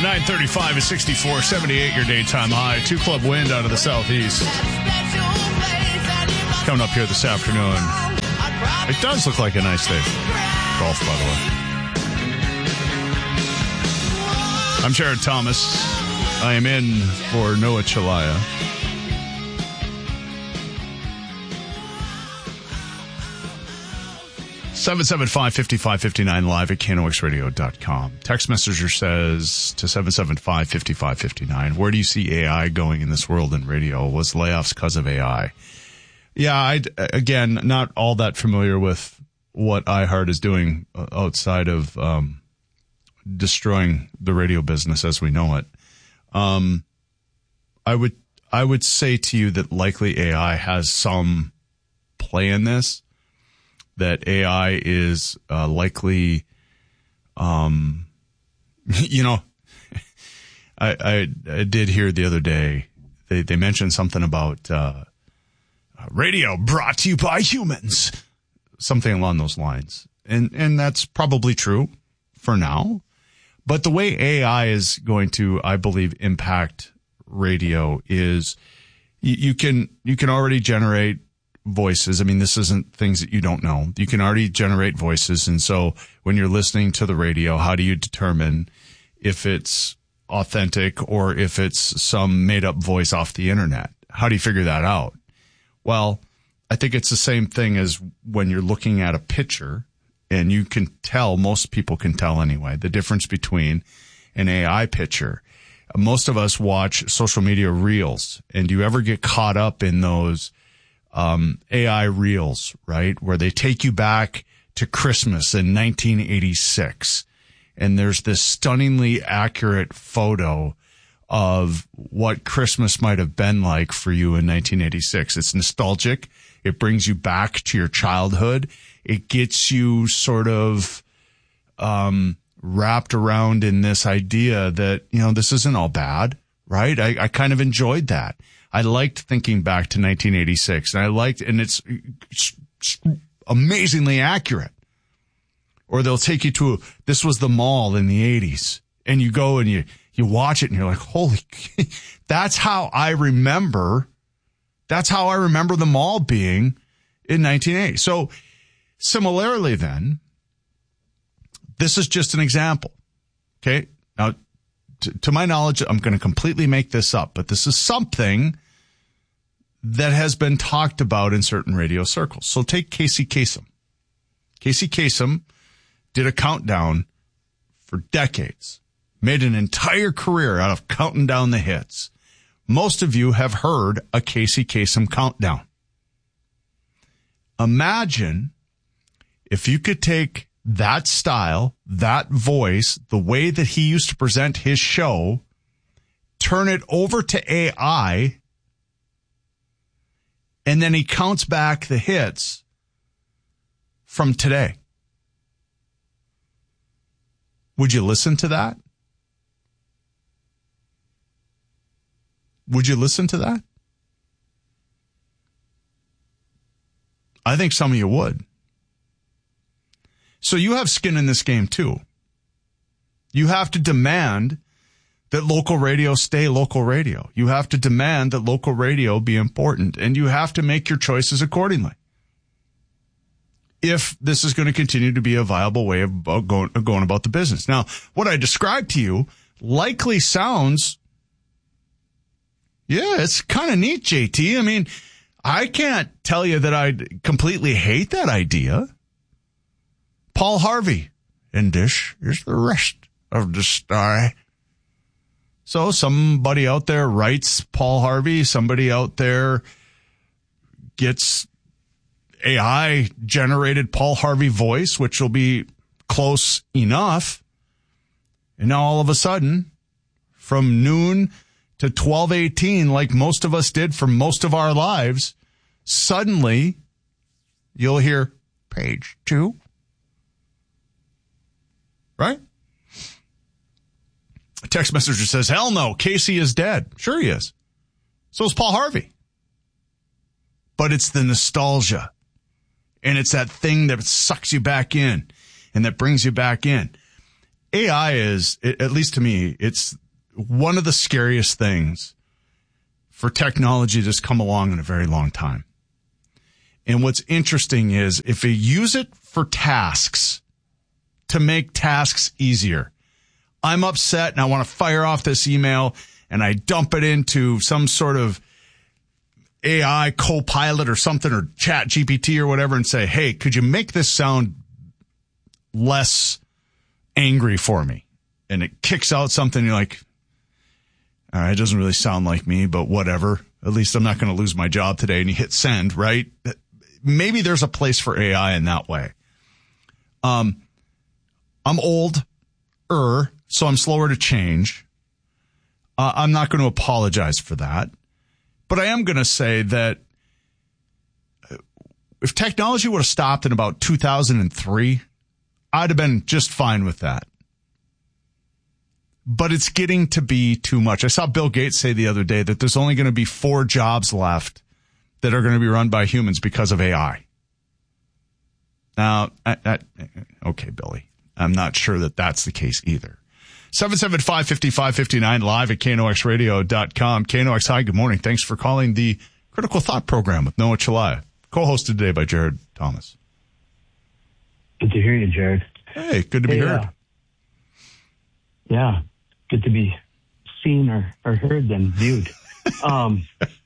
9:35 is 64, 78 your daytime high. 2 club wind out of the southeast. Coming up here this afternoon. It does look like a nice day. Golf, by the way. I'm Jared Thomas. I am in for Noah Chelaya. (775-5559) live at KNOXradio.com. Text messenger says to 775-5559, where do you see AI going in this world in radio? Was layoffs because of AI? Yeah, again, not all that familiar with what iHeart is doing outside of destroying the radio business as we know it. I would say to you that likely AI has some play in this. That AI is likely, I did hear the other day, they mentioned something about radio brought to you by humans, something along those lines. And that's probably true for now. But the way AI is going to, I believe, impact radio is you can already generate voices. I mean, this isn't things that you don't know. You can already generate voices. And so when you're listening to the radio, how do you determine if it's authentic or if it's some made up voice off the internet? How do you figure that out? Well, I think it's the same thing as when you're looking at a picture and you can tell, most people can tell anyway, the difference between an AI picture. Most of us watch social media reels, and do you ever get caught up in those AI reels, right? Where they take you back to Christmas in 1986. And there's this stunningly accurate photo of what Christmas might have been like for you in 1986. It's nostalgic. It brings you back to your childhood. It gets you sort of, wrapped around in this idea that, this isn't all bad, right? I kind of enjoyed that. I liked thinking back to 1986, and it's amazingly accurate. Or they'll take you to, this was the mall in the 80s, and you go and you watch it and you're like, holy, that's how I remember the mall being in 1980. So similarly then, this is just an example. Okay. Now, to my knowledge, I'm going to completely make this up, but this is something that has been talked about in certain radio circles. So take Casey Kasem. Casey Kasem did a countdown for decades, made an entire career out of counting down the hits. Most of you have heard a Casey Kasem countdown. Imagine if you could take that style, that voice, the way that he used to present his show, turn it over to AI, and then he counts back the hits from today. Would you listen to that? Would you listen to that? I think some of you would. So you have skin in this game too. You have to demand that local radio stay local radio. You have to demand that local radio be important, and you have to make your choices accordingly. If this is going to continue to be a viable way of going about the business. Now, what I described to you likely sounds, it's kind of neat, JT. I mean, I can't tell you that I completely hate that idea. Paul Harvey, and this is the rest of the story. So somebody out there writes Paul Harvey, somebody out there gets AI generated Paul Harvey voice, which will be close enough. And now all of a sudden, from noon to 12:18, like most of us did for most of our lives, suddenly you'll hear page 2. Right? A text messenger says, hell no, Casey is dead. Sure he is. So is Paul Harvey. But it's the nostalgia. And it's that thing that sucks you back in and that brings you back in. AI is, at least to me, it's one of the scariest things for technology that's come along in a very long time. And what's interesting is if you use it for tasks, to make tasks easier. I'm upset and I want to fire off this email and I dump it into some sort of AI co-pilot or something, or Chat GPT or whatever, and say, hey, could you make this sound less angry for me? And it kicks out something. You're like, all right, it doesn't really sound like me, but whatever. At least I'm not going to lose my job today. And you hit send, right? Maybe there's a place for AI in that way. I'm older, so I'm slower to change. I'm not going to apologize for that. But I am going to say that if technology would have stopped in about 2003, I'd have been just fine with that. But it's getting to be too much. I saw Bill Gates say the other day that there's only going to be 4 jobs left that are going to be run by humans because of AI. Now, okay, Billy, I'm not sure that that's the case either. 775-5559 live at KNOXradio.com. KNOX, hi, good morning. Thanks for calling the Critical Thought Program with Noah Chelliah, co-hosted today by Jared Thomas. Good to hear you, Jared. Hey, good to be heard. Yeah, good to be seen or heard than viewed. So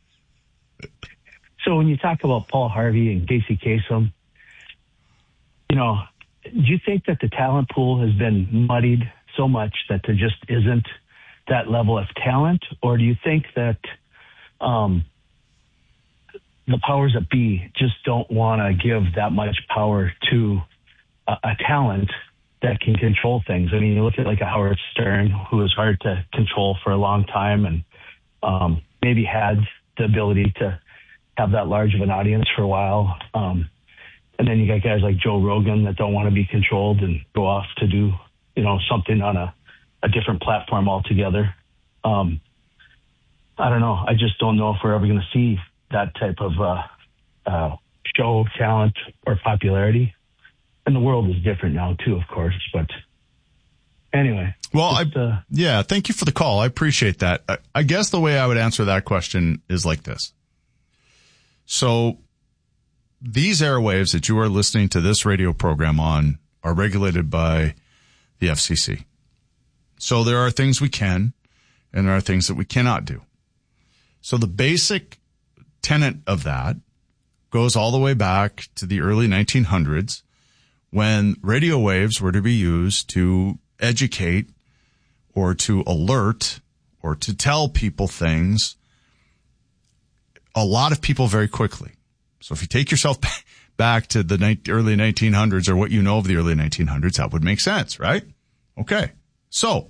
when you talk about Paul Harvey and Casey Kasem, do you think that the talent pool has been muddied so much that there just isn't that level of talent? Or do you think that the powers that be just don't want to give that much power to a talent that can control things? I mean, you look at like a Howard Stern, who was hard to control for a long time and maybe had the ability to have that large of an audience for a while. And then you got guys like Joe Rogan that don't want to be controlled and go off to do, something on a different platform altogether. I don't know. I just don't know if we're ever going to see that type of show, talent, or popularity. And the world is different now, too, of course. But anyway. Well, thank you for the call. I appreciate that. I guess the way I would answer that question is like this. So these airwaves that you are listening to this radio program on are regulated by the FCC. So there are things we can and there are things that we cannot do. So the basic tenet of that goes all the way back to the early 1900s when radio waves were to be used to educate or to alert or to tell people things, a lot of people very quickly. So if you take yourself back to the early 1900s or what you know of the early 1900s, that would make sense, right? Okay. So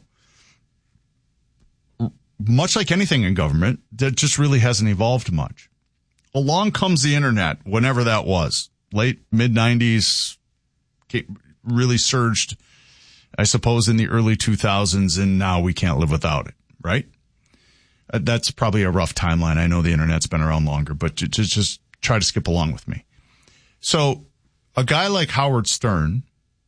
much like anything in government, that just really hasn't evolved much. Along comes the internet, whenever that was. Late, mid-90s, really surged, I suppose, in the early 2000s, and now we can't live without it, right? That's probably a rough timeline. I know the internet's been around longer, but just try to skip along with me. So a guy like Howard Stern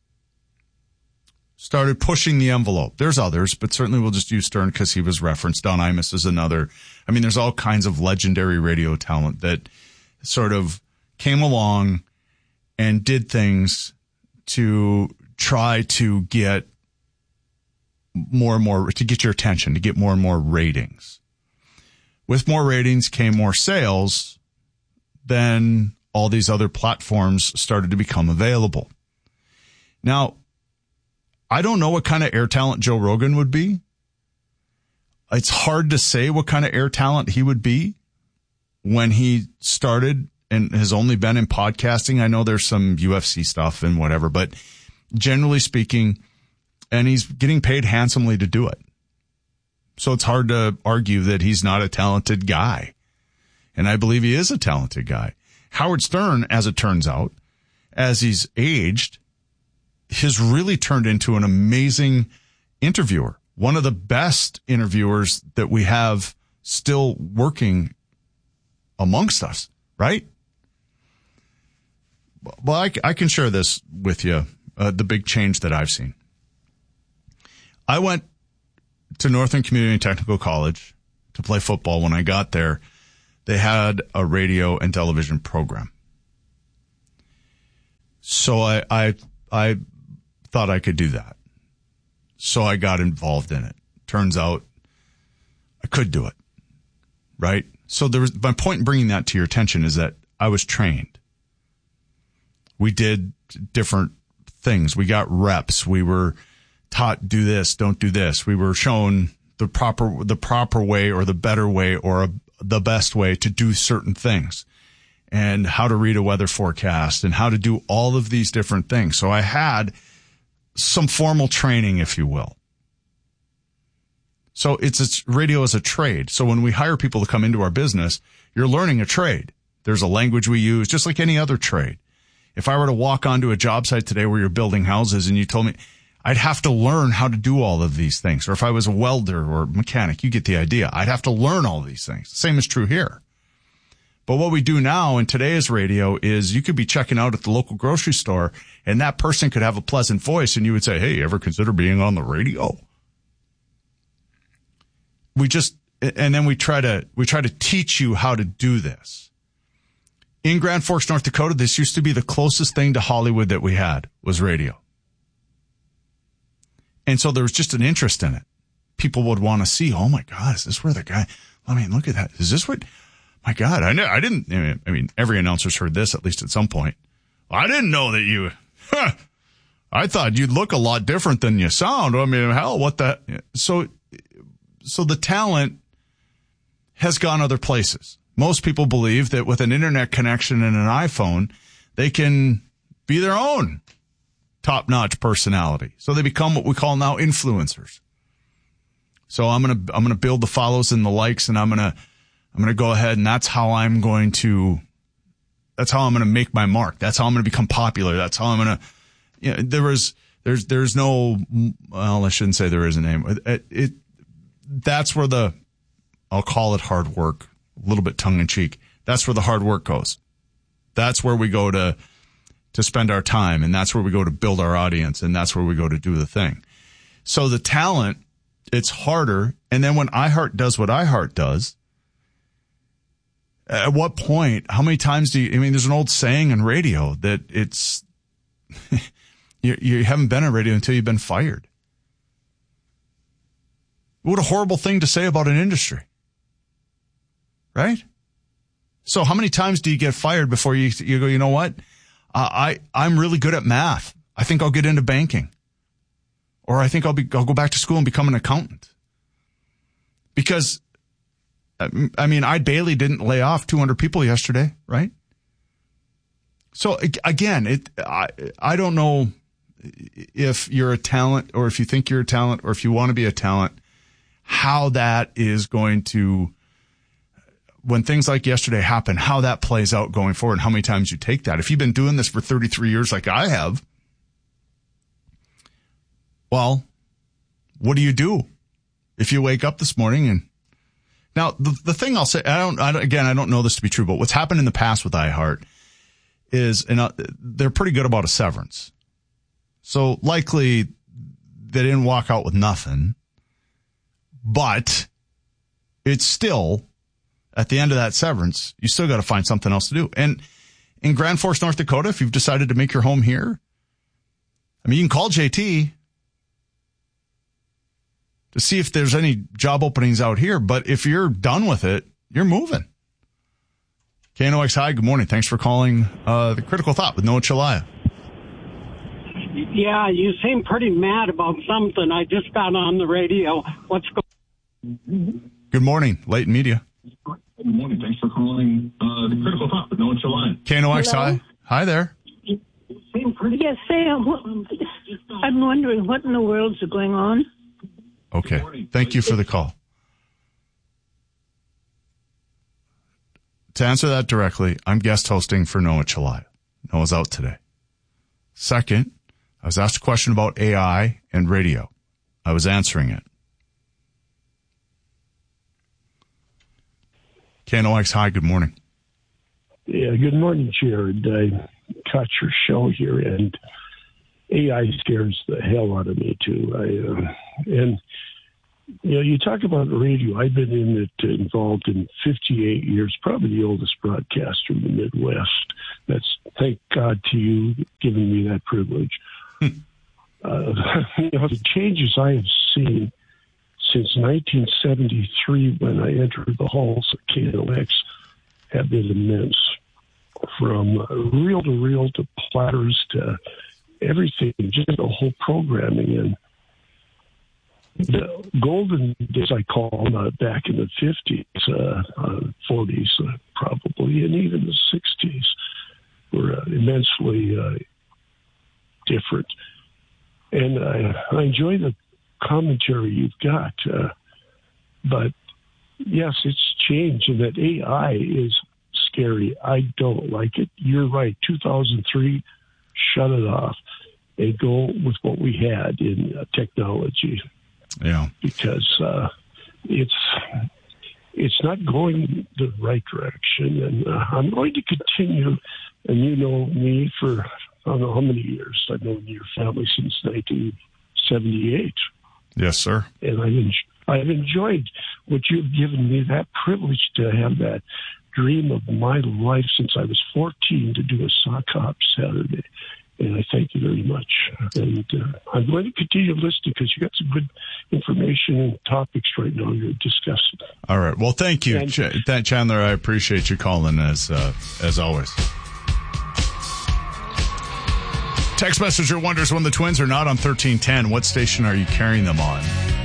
started pushing the envelope. There's others, but certainly we'll just use Stern because he was referenced. Don Imus is another. I mean, there's all kinds of legendary radio talent that sort of came along and did things to try to get more and more, to get your attention, to get more and more ratings. With more ratings came more sales. Then all these other platforms started to become available. Now, I don't know what kind of air talent Joe Rogan would be. It's hard to say what kind of air talent he would be when he started and has only been in podcasting. I know there's some UFC stuff and whatever, but generally speaking, and he's getting paid handsomely to do it. So it's hard to argue that he's not a talented guy. And I believe he is a talented guy. Howard Stern, as it turns out, as he's aged, has really turned into an amazing interviewer. One of the best interviewers that we have still working amongst us, right? Well, I can share this with you, the big change that I've seen. I went to Northern Community and Technical College to play football. When I got there, they had a radio and television program. So I thought I could do that. So I got involved in it. Turns out I could do it. Right? So my point in bringing that to your attention is that I was trained. We did different things. We got reps. We were taught, do this, don't do this. We were shown the proper way or the better way or the best way to do certain things, and how to read a weather forecast and how to do all of these different things. So I had some formal training, if you will. So radio is a trade. So when we hire people to come into our business, you're learning a trade. There's a language we use, just like any other trade. If I were to walk onto a job site today where you're building houses and you told me, I'd have to learn how to do all of these things. Or if I was a welder or mechanic, you get the idea. I'd have to learn all of these things. The same is true here. But what we do now in today's radio is you could be checking out at the local grocery store and that person could have a pleasant voice and you would say, hey, ever consider being on the radio? And then we try to teach you how to do this. In Grand Forks, North Dakota, this used to be the closest thing to Hollywood that we had was radio. And so there was just an interest in it. People would want to see, oh my God, is this where the guy, I mean, look at that. Is this what, my God, I mean, every announcer's heard this at least at some point. I didn't know that I thought you'd look a lot different than you sound. I mean, hell, what the, so the talent has gone other places. Most people believe that with an internet connection and an iPhone, they can be their own top-notch personality. So they become what we call now influencers. So I'm gonna build the follows and the likes, and I'm gonna go ahead, and that's how I'm gonna make my mark. That's how I'm gonna become popular. That's how I'm gonna. There's no. Well, I shouldn't say there is a name. That's where I'll call it hard work. A little bit tongue in cheek. That's where the hard work goes. That's where we go to spend our time, and that's where we go to build our audience, and that's where we go to do the thing. So the talent, it's harder. And then when iHeart does what iHeart does, at what point, how many times there's an old saying in radio that it's, you haven't been on radio until you've been fired. What a horrible thing to say about an industry. Right? So how many times do you get fired before you go, you know what? I'm really good at math. I think I'll get into banking. Or I think I'll go back to school and become an accountant. Because, Ide Bailey didn't lay off 200 people yesterday, right? So again, I don't know if you're a talent or if you think you're a talent or if you want to be a talent, how that is going to, when things like yesterday happen, how that plays out going forward and how many times you take that. If you've been doing this for 33 years like I have, well, what do you do if you wake up this morning and now the thing I'll say, I don't know this to be true, but what's happened in the past with iHeart is, they're pretty good about a severance. So likely they didn't walk out with nothing, but it's still, at the end of that severance, you still got to find something else to do. And in Grand Forks, North Dakota, if you've decided to make your home here, you can call JT to see if there's any job openings out here. But if you're done with it, you're moving. KNOX, hi, good morning. Thanks for calling the Critical Thought with Noah Chelliah. Yeah, you seem pretty mad about something. I just got on the radio. What's going on? Good morning, Leighton Media. Good morning. Thanks for calling the Critical Thought with Noah Chelliah. KNOX, hi. Hi there. Yes, Sam. I'm wondering what in the world's going on. Okay. Thank you for the call. To answer that directly, I'm guest hosting for Noah Chelliah. Noah's out today. Second, I was asked a question about AI and radio. I was answering it. KNOX, hi, good morning. Yeah, good morning, Jared. I caught your show here, and AI scares the hell out of me, too. And, you talk about radio. I've been involved in 58 years, probably the oldest broadcaster in the Midwest. Thank God to you giving me that privilege. The changes I have seen since 1973 when I entered the halls of KNOX have been immense. From reel to platters to everything, just the whole programming. And the golden days, I call them, back in the 50s, 40s probably, and even the 60s were immensely different. And I enjoy the commentary you've got. But, yes, it's changed, and that AI is scary. I don't like it. You're right. 2003, shut it off and go with what we had in technology. Yeah, because it's not going the right direction, and I'm going to continue. And you know me for I don't know how many years. I've known your family since 1978. Yes, sir. And I've enjoyed what you've given me, that privilege to have that dream of my life since I was 14 to do a sock hop Saturday. And I thank you very much. And I'm going to continue listening because you got some good information and topics right now you're discussing. All right. Well, thank you, Chandler. I appreciate you calling as always. Text messenger wonders when the Twins are not on 1310. What station are you carrying them on?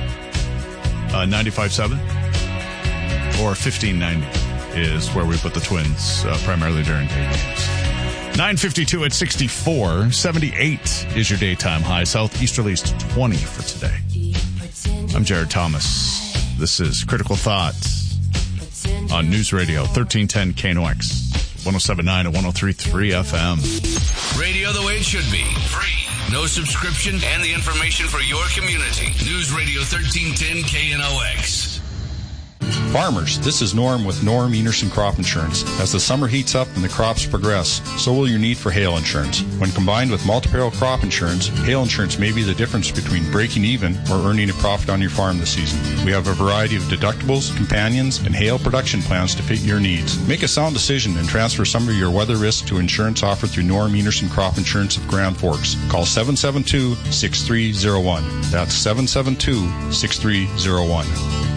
95.7 or 1590 is where we put the Twins primarily during day games. 9:52 at 64. 78 is your daytime high. Southeasterlies to 20 for today. I'm Jared Thomas. This is Critical Thought on News Radio 1310 KNOX 107.9 and 103.3 FM. Radio the way it should be. Free. No subscription and the information for your community. News Radio 1310 KNOX. Farmers, this is Norm with Norm Enerson Crop Insurance. As the summer heats up and the crops progress, so will your need for hail insurance. When combined with multi-peril crop insurance, hail insurance may be the difference between breaking even or earning a profit on your farm this season. We have a variety of deductibles, companions, and hail production plans to fit your needs. Make a sound decision and transfer some of your weather risk to insurance offered through Norm Enerson Crop Insurance of Grand Forks. Call 772-6301. That's 772-6301.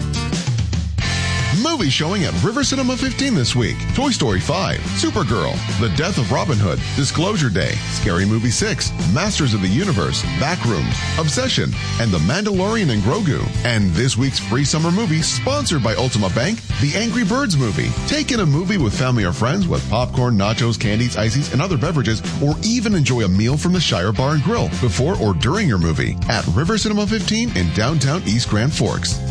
Movie showing at River Cinema 15 this week. Toy Story 5, Supergirl, The Death of Robin Hood, Disclosure Day, Scary Movie 6, Masters of the Universe, Backrooms, Obsession, and The Mandalorian and Grogu. And this week's free summer movie, sponsored by Ultima Bank, The Angry Birds Movie. Take in a movie with family or friends with popcorn, nachos, candies, ices, and other beverages, or even enjoy a meal from the Shire Bar and Grill before or during your movie at River Cinema 15 in downtown East Grand Forks.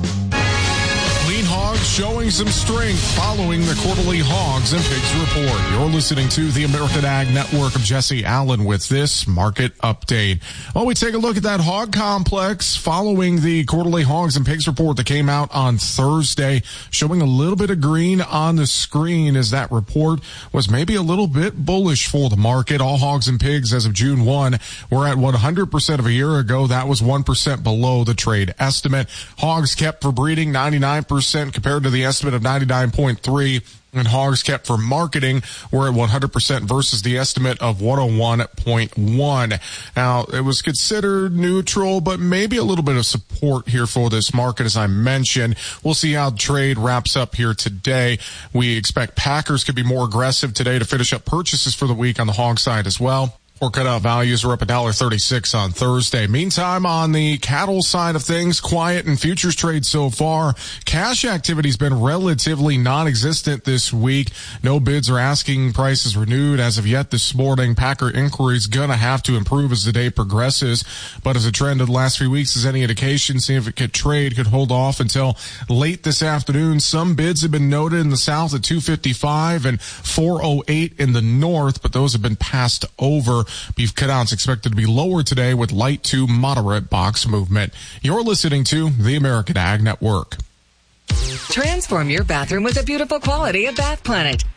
Hogs showing some strength following the quarterly Hogs and Pigs report. You're listening to the American Ag Network. Of Jesse Allen with this market update. Well, we take a look at that hog complex following the quarterly Hogs and Pigs report that came out on Thursday, showing a little bit of green on the screen as that report was maybe a little bit bullish for the market. All hogs and pigs as of June 1 were at 100% of a year ago. That was 1% below the trade estimate. Hogs kept for breeding 99% compared to the estimate of 99.3, and hogs kept for marketing were at 100% versus the estimate of 101.1. Now, it was considered neutral, but maybe a little bit of support here for this market, as I mentioned. We'll see how the trade wraps up here today. We expect packers could be more aggressive today to finish up purchases for the week on the hog side as well. Pork cutout values are up $1.36 on Thursday. Meantime, on the cattle side of things, quiet in futures trade so far. Cash activity's been relatively non-existent this week. No bids or asking prices renewed as of yet this morning. Packer inquiry's gonna have to improve as the day progresses. But as the trend of the last few weeks is any indication, significant trade could hold off until late this afternoon. Some bids have been noted in the south at $255 and $408 in the north, but those have been passed over. Beef cutouts expected to be lower today with light to moderate box movement. You're listening to the American Ag Network. Transform your bathroom with the beautiful quality of Bath Planet.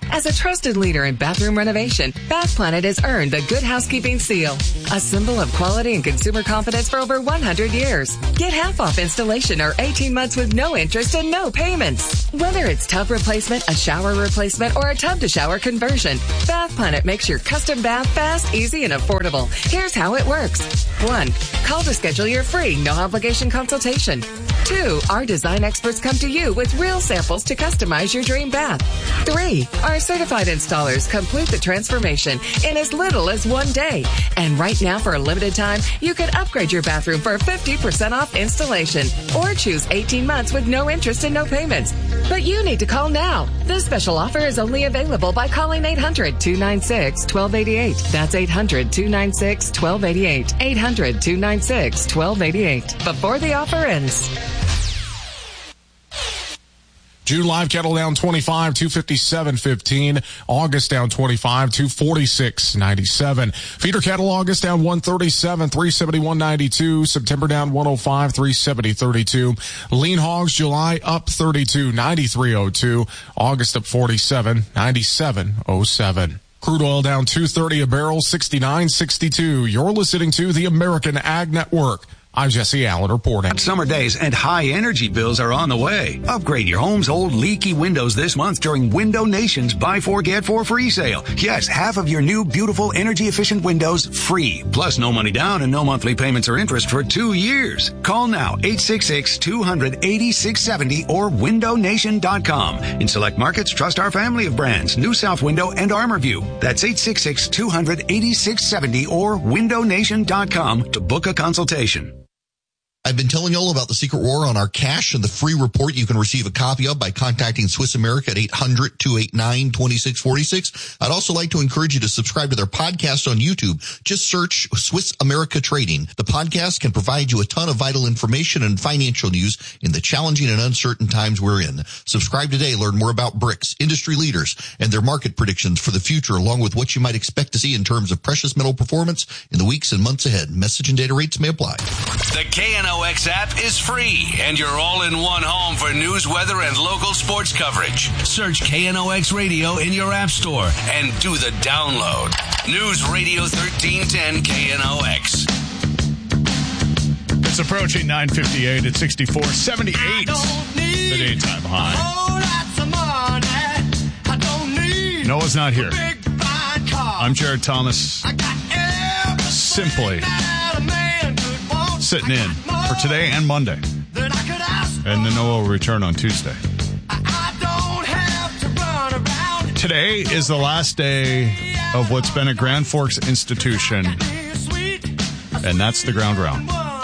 As a trusted leader in bathroom renovation, Bath Planet has earned the Good Housekeeping seal, a symbol of quality and consumer confidence for over 100 years. Get half off installation or 18 months with no interest and no payments. Whether it's tub replacement, a shower replacement, or a tub-to-shower conversion, Bath Planet makes your custom bath fast, easy, and affordable. Here's how it works. 1. Call to schedule your free, no-obligation consultation. 2. Our design experts come to you with real samples to customize your dream bath. 3. Our certified installers complete the transformation in as little as 1 day. And right now, for a limited time, you can upgrade your bathroom for 50% off installation or choose 18 months with no interest and no payments. But you need to call now. This special offer is only available by calling 800-296-1288. That's 800-296-1288. 800-296-1288. Before the offer ends. June live cattle down 25, 257.15. August down 25, 246.97. Feeder cattle August down 137, 371.92. September down 105, 370.32. Lean hogs July up 32, 93.02. August up 47, 97.07. Crude oil down 230 a barrel, 69.62. You're listening to the American Ag Network. I'm Jesse Allen reporting. Summer days and high energy bills are on the way. Upgrade your home's old leaky windows this month during Window Nation's Buy 4 Get 4 free sale. Yes, half of your new beautiful energy efficient windows free. Plus no money down and no monthly payments or interest for 2 years. Call now 866-200-8670 or windownation.com. In select markets, trust our family of brands, New South Window and ArmorView. That's 866-200-8670 or windownation.com to book a consultation. I've been telling you all about the Secret War on our cash and the free report you can receive a copy of by contacting Swiss America at 800-289-2646. I'd also like to encourage you to subscribe to their podcast on YouTube. Just search Swiss America Trading. The podcast can provide you a ton of vital information and financial news in the challenging and uncertain times we're in. Subscribe today. Learn more about BRICS, industry leaders, and their market predictions for the future, along with what you might expect to see in terms of precious metal performance in the weeks and months ahead. Message and data rates may apply. The KNOX app is free, and you're all in one home for news, weather, and local sports coverage. Search KNOX Radio in your app store and do the download. News Radio 1310 KNOX. It's approaching 9:58 at 64.78. The daytime high. Noah's not here. I'm Jared Thomas. Simply sitting in for today and Monday. And then Noah will return on Tuesday. Today is the last day of what's been a Grand Forks institution, and that's the Ground Round.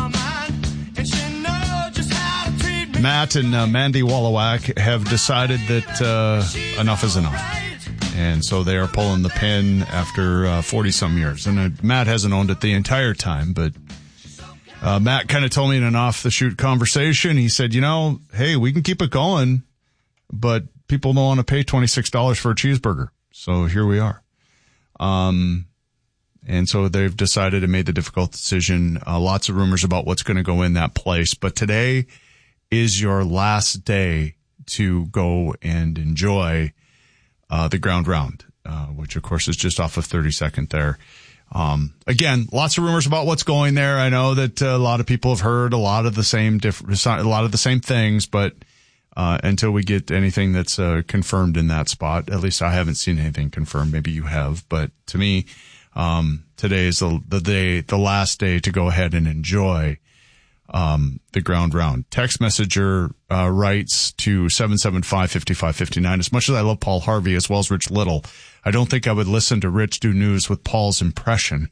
Matt and Mandy Wallowak have decided that enough is enough. And so they are pulling the pin after 40-some years. And Matt hasn't owned it the entire time, but Matt kind of told me in an off-the-shoot conversation, he said, hey, we can keep it going, but people don't want to pay $26 for a cheeseburger. So here we are. And so they've decided and made the difficult decision. Lots of rumors about what's going to go in that place. But today is your last day to go and enjoy the Ground Round, which, of course, is just off of 32nd there. Again, lots of rumors about what's going there. I know that a lot of people have heard a lot of the same things, but until we get anything that's confirmed in that spot, at least I haven't seen anything confirmed. Maybe you have, but to me, today is the last day to go ahead and enjoy the Ground Round. Text messenger writes to 775-5559. As much as I love Paul Harvey as well as Rich Little, I don't think I would listen to Rich do news with Paul's impression.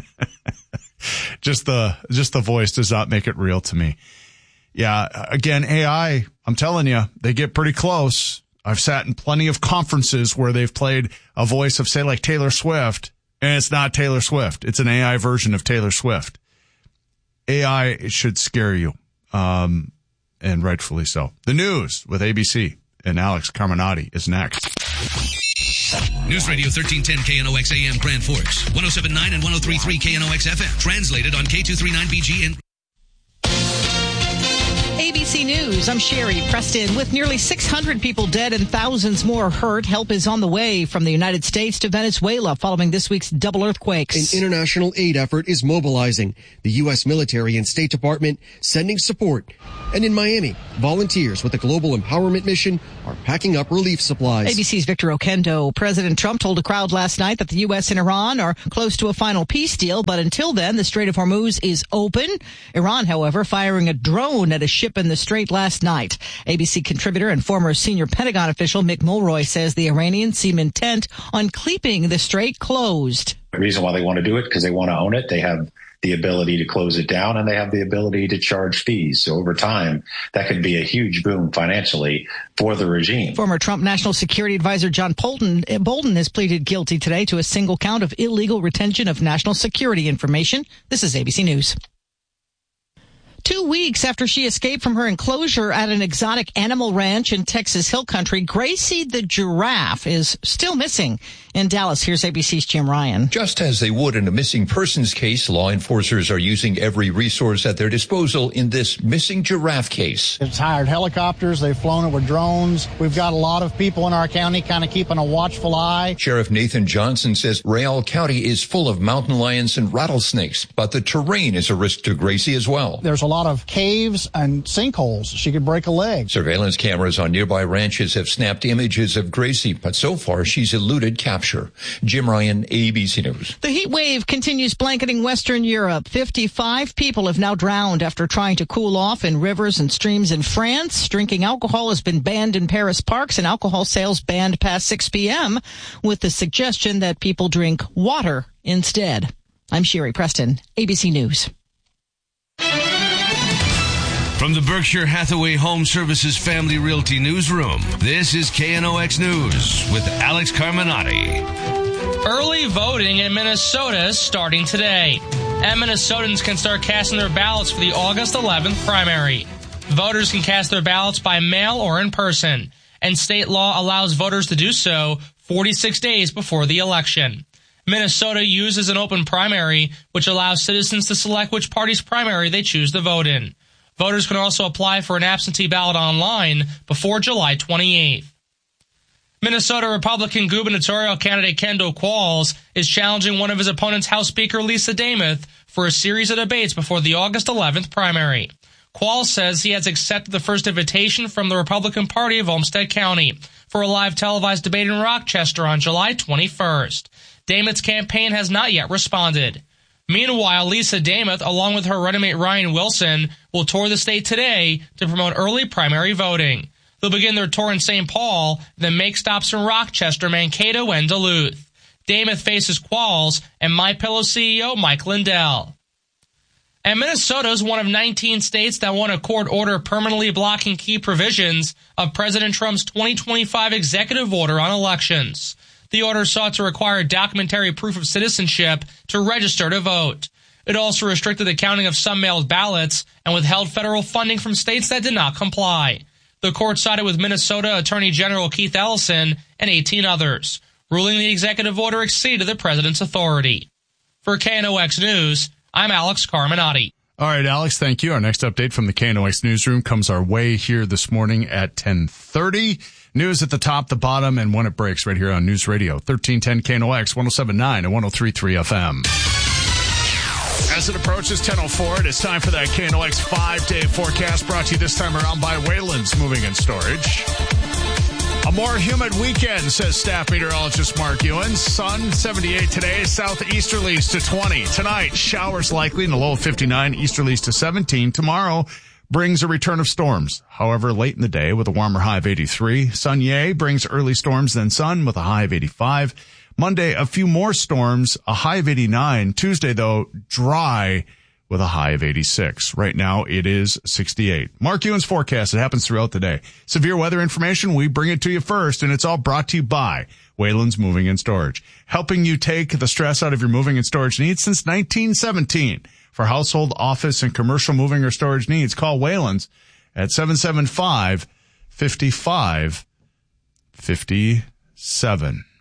Just the voice does not make it real to me. Yeah, again, AI, I'm telling you, they get pretty close. I've sat in plenty of conferences where they've played a voice of, say, like Taylor Swift, and it's not Taylor Swift. It's an AI version of Taylor Swift. AI should scare you, and rightfully so. The news with ABC and Alex Carminati is next. News Radio 1310 KNOX AM Grand Forks, 107.9 and 103.3 KNOX FM. Translated on K239BG and ABC News, I'm Sherry Preston. With nearly 600 people dead and thousands more hurt, help is on the way from the United States to Venezuela following this week's double earthquakes. An international aid effort is mobilizing. The U.S. military and State Department sending support. And in Miami, volunteers with the Global Empowerment Mission are packing up relief supplies. ABC's Victor Okendo. President Trump told a crowd last night that the U.S. and Iran are close to a final peace deal, but until then, the Strait of Hormuz is open. Iran, however, firing a drone at a ship in the strait last night. ABC contributor and former senior Pentagon official Mick Mulroy says the Iranians seem intent on keeping the strait closed. The reason why they want to do it, because they want to own it. They have the ability to close it down, and they have the ability to charge fees. So over time, that could be a huge boom financially for the regime. Former Trump National Security Advisor John Bolton has pleaded guilty today to a single count of illegal retention of national security information. This is ABC News. 2 weeks after she escaped from her enclosure at an exotic animal ranch in Texas Hill Country, Gracie the giraffe is still missing. In Dallas, here's ABC's Jim Ryan. Just as they would in a missing persons case, law enforcers are using every resource at their disposal in this missing giraffe case. It's hired helicopters. They've flown it with drones. We've got a lot of people in our county kind of keeping a watchful eye. Sheriff Nathan Johnson says Rayall County is full of mountain lions and rattlesnakes, but the terrain is a risk to Gracie as well. There's a lot of caves and sinkholes. She could break a leg. Surveillance cameras on nearby ranches have snapped images of Gracie, but so far she's eluded capture. Jim Ryan, ABC News. The heat wave continues blanketing Western Europe. 55 people have now drowned after trying to cool off in rivers and streams in France. Drinking alcohol has been banned in Paris parks and alcohol sales banned past 6 p.m. with the suggestion that people drink water instead. I'm Sherry Preston, ABC News. From the Berkshire Hathaway Home Services Family Realty Newsroom, this is KNOX News with Alex Carminati. Early voting in Minnesota is starting today, and Minnesotans can start casting their ballots for the August 11th primary. Voters can cast their ballots by mail or in person, and state law allows voters to do so 46 days before the election. Minnesota uses an open primary, which allows citizens to select which party's primary they choose to vote in. Voters can also apply for an absentee ballot online before July 28th. Minnesota Republican gubernatorial candidate Kendall Qualls is challenging one of his opponents, House Speaker Lisa Demuth, for a series of debates before the August 11th primary. Qualls says he has accepted the first invitation from the Republican Party of Olmsted County for a live televised debate in Rochester on July 21st. Demuth's campaign has not yet responded. Meanwhile, Lisa Demuth, along with her running mate Ryan Wilson, will tour the state today to promote early primary voting. They'll begin their tour in St. Paul, then make stops in Rochester, Mankato, and Duluth. Demuth faces Qualls and MyPillow CEO Mike Lindell. And Minnesota is one of 19 states that won a court order permanently blocking key provisions of President Trump's 2025 executive order on elections. The order sought to require documentary proof of citizenship to register to vote. It also restricted the counting of some mailed ballots and withheld federal funding from states that did not comply. The court sided with Minnesota Attorney General Keith Ellison and 18 others, ruling the executive order exceeded the president's authority. For KNOX News, I'm Alex Carminati. All right, Alex, thank you. Our next update from the KNOX Newsroom comes our way here this morning at 10:30. News at the top, the bottom, and when it breaks right here on News Radio, 1310 KNOX, 107.9 and 103.3 FM. As it approaches 10:04, it is time for that KNOX 5-day forecast brought to you this time around by Wayland's Moving and Storage. A more humid weekend, says staff meteorologist Mark Ewens. Sun, 78 today, southeasterlies to 20. Tonight, showers likely in the low of 59, easterlies to 17. Tomorrow brings a return of storms. However, late in the day with a warmer high of 83. Sunday brings early storms, then sun with a high of 85. Monday, a few more storms, a high of 89. Tuesday, though, dry with a high of 86. Right now, it is 68. Mark Ewens forecast. It happens throughout the day. Severe weather information, we bring it to you first, and it's all brought to you by Wayland's Moving and Storage, helping you take the stress out of your moving and storage needs since 1917. For household, office, and commercial moving or storage needs, call Wayland's at 775-5557.